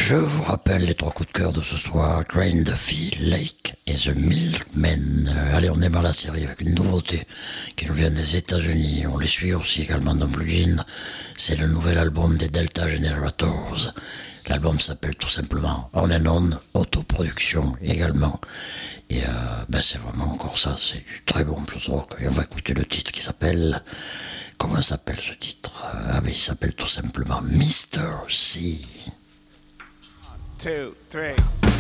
Je vous rappelle les 3 coups de cœur de ce soir, Grain Duffy, Lake et The Milkmen. Allez, on démarre la série avec une nouveauté qui nous vient des États-Unis. On les suit aussi également dans Blue Jean. C'est le nouvel album des Delta Generators. L'album s'appelle tout simplement On and On, autoproduction également. Et c'est vraiment encore ça, c'est du très bon blues rock. Et on va écouter le titre qui s'appelle... Comment s'appelle ce titre? Il s'appelle tout simplement Mr. C. 1, 2, 3